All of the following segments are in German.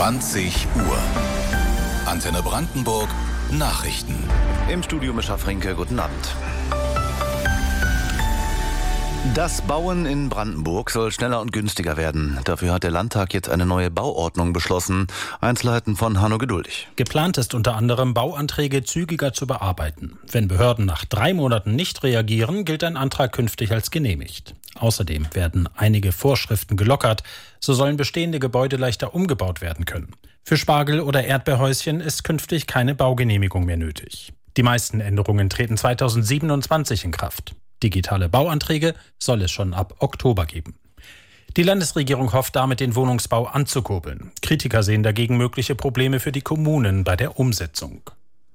20 Uhr. Antenne Brandenburg Nachrichten. Im Studio Mischa Frinke, guten Abend. Das Bauen in Brandenburg soll schneller und günstiger werden. Dafür hat der Landtag jetzt eine neue Bauordnung beschlossen. Einzelheiten von Hanno Geduldig. Geplant ist unter anderem, Bauanträge zügiger zu bearbeiten. Wenn Behörden nach 3 Monaten nicht reagieren, gilt ein Antrag künftig als genehmigt. Außerdem werden einige Vorschriften gelockert. So sollen bestehende Gebäude leichter umgebaut werden können. Für Spargel- oder Erdbeerhäuschen ist künftig keine Baugenehmigung mehr nötig. Die meisten Änderungen treten 2027 in Kraft. Digitale Bauanträge soll es schon ab Oktober geben. Die Landesregierung hofft damit, den Wohnungsbau anzukurbeln. Kritiker sehen dagegen mögliche Probleme für die Kommunen bei der Umsetzung.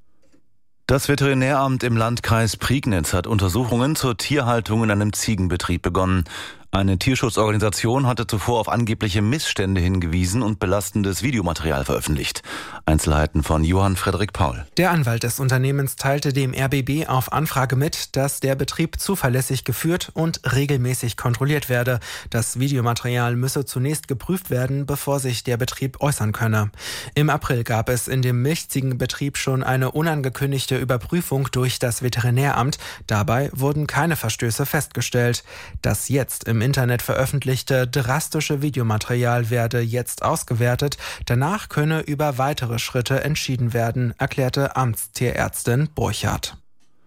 Das Veterinäramt im Landkreis Prignitz hat Untersuchungen zur Tierhaltung in einem Ziegenbetrieb begonnen. Eine Tierschutzorganisation hatte zuvor auf angebliche Missstände hingewiesen und belastendes Videomaterial veröffentlicht. Einzelheiten von Johann Frederik Paul. Der Anwalt des Unternehmens teilte dem RBB auf Anfrage mit, dass der Betrieb zuverlässig geführt und regelmäßig kontrolliert werde. Das Videomaterial müsse zunächst geprüft werden, bevor sich der Betrieb äußern könne. Im April gab es in dem Milchziegenbetrieb schon eine unangekündigte Überprüfung durch das Veterinäramt. Dabei wurden keine Verstöße festgestellt. Das jetzt im Internet veröffentlichte drastische Videomaterial werde jetzt ausgewertet. Danach könne über weitere Schritte entschieden werden, erklärte Amtstierärztin Burchardt.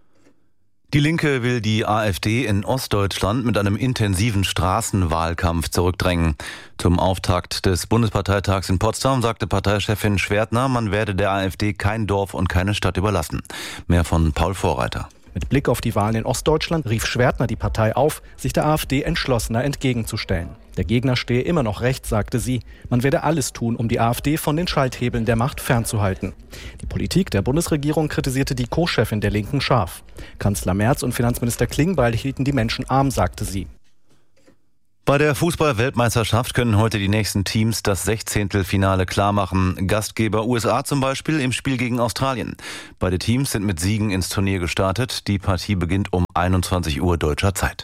Die Linke will die AfD in Ostdeutschland mit einem intensiven Straßenwahlkampf zurückdrängen. Zum Auftakt des Bundesparteitags in Potsdam sagte Parteichefin Schwertner, man werde der AfD kein Dorf und keine Stadt überlassen. Mehr von Paul Vorreiter. Mit Blick auf die Wahlen in Ostdeutschland rief Schwertner die Partei auf, sich der AfD entschlossener entgegenzustellen. Der Gegner stehe immer noch rechts, sagte sie. Man werde alles tun, um die AfD von den Schalthebeln der Macht fernzuhalten. Die Politik der Bundesregierung kritisierte die Co-Chefin der Linken scharf. Kanzler Merz und Finanzminister Klingbeil hielten die Menschen arm, sagte sie. Bei der Fußball-Weltmeisterschaft können heute die nächsten Teams das 16. Finale klarmachen. Gastgeber USA zum Beispiel im Spiel gegen Australien. Beide Teams sind mit Siegen ins Turnier gestartet. Die Partie beginnt um 21 Uhr deutscher Zeit.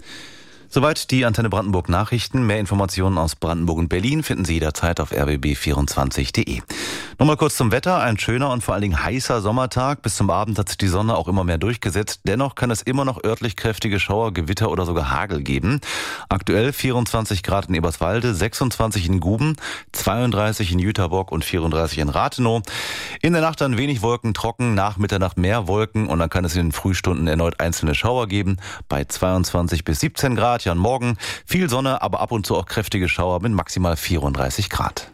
Soweit die Antenne Brandenburg Nachrichten. Mehr Informationen aus Brandenburg und Berlin finden Sie jederzeit auf rbb24.de. Nochmal kurz zum Wetter. Ein schöner und vor allen Dingen heißer Sommertag. Bis zum Abend hat sich die Sonne auch immer mehr durchgesetzt. Dennoch kann es immer noch örtlich kräftige Schauer, Gewitter oder sogar Hagel geben. Aktuell 24 Grad in Eberswalde, 26 in Guben, 32 in Jüterbock und 34 in Rathenow. In der Nacht dann wenig Wolken, trocken, nach Mitternacht mehr Wolken und dann kann es in den Frühstunden erneut einzelne Schauer geben. Bei 22 bis 17 Grad. Ja, morgen viel Sonne, aber ab und zu auch kräftige Schauer mit maximal 34 Grad.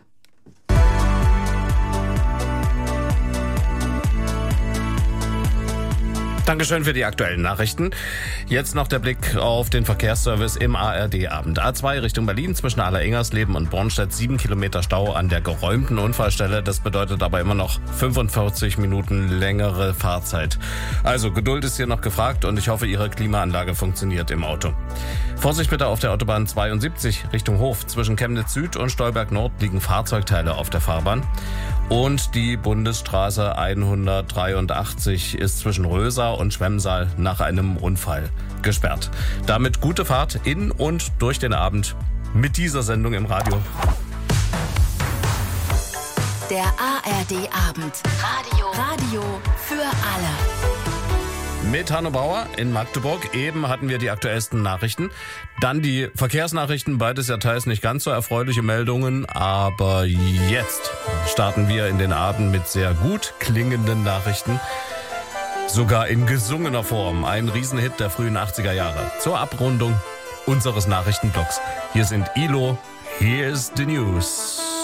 Dankeschön für die aktuellen Nachrichten. Jetzt noch der Blick auf den Verkehrsservice im ARD-Abend. A2 Richtung Berlin zwischen Allereingersleben und Bornstedt 7 Kilometer Stau an der geräumten Unfallstelle. Das bedeutet aber immer noch 45 Minuten längere Fahrzeit. Also Geduld ist hier noch gefragt und ich hoffe, Ihre Klimaanlage funktioniert im Auto. Vorsicht bitte auf der Autobahn 72 Richtung Hof. Zwischen Chemnitz Süd und Stolberg Nord liegen Fahrzeugteile auf der Fahrbahn. Und die Bundesstraße 183 ist zwischen Röser und Schwemmsaal nach einem Unfall gesperrt. Damit gute Fahrt in und durch den Abend mit dieser Sendung im Radio. Der ARD-Abend. Radio für alle. Mit Hanno Bauer in Magdeburg. Eben hatten wir die aktuellsten Nachrichten. Dann die Verkehrsnachrichten, beides ja teils nicht ganz so erfreuliche Meldungen. Aber jetzt starten wir in den Abend mit sehr gut klingenden Nachrichten. Sogar in gesungener Form. Ein Riesenhit der frühen 80er Jahre. Zur Abrundung unseres Nachrichtenblocks. Hier sind ILO. Here's the News.